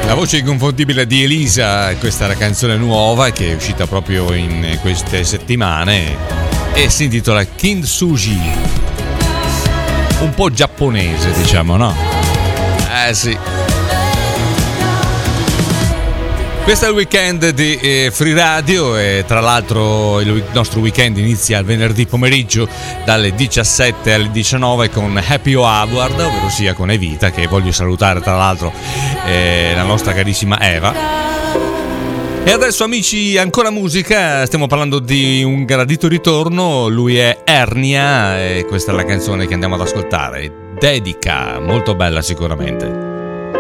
La voce inconfondibile di Elisa, questa è la canzone nuova che è uscita proprio in queste settimane e si intitola Kintsugi. Un po' giapponese, diciamo, no? Sì. Questo è il weekend di Free Radio e tra l'altro il nostro weekend inizia il venerdì pomeriggio dalle 17 alle 19 con Happy Hour, ovvero sia con Evita, che voglio salutare tra l'altro, la nostra carissima Eva. E adesso amici, ancora musica, stiamo parlando di un gradito ritorno, lui è Ernia e questa è la canzone che andiamo ad ascoltare, Dedica, molto bella sicuramente.